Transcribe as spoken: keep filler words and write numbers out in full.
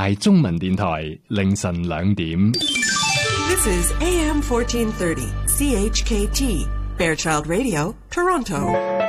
界中文電台凌晨兩點。 This is A M fourteen thirty, C H K T, Fairchild Radio, Toronto.